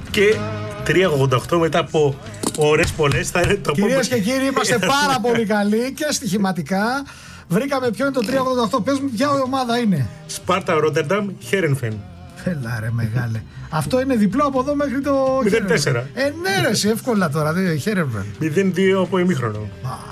Και 3,88 μετά από ώρες πολλές θα είναι το. Κυρίες και κύριοι, είμαστε πάρα πολύ καλοί και στοιχηματικά. Βρήκαμε ποιο είναι το 3,88. Πες μου ποια ομάδα είναι. Σπάρτα Ρότερνταμ, Χέρενφεν. Έλα ρε μεγάλε. Αυτό είναι διπλό από εδώ μέχρι το 0-4. Ναι ρε, εύκολα τώρα. Χέρενφεν. 0-2 από ημίχρονο.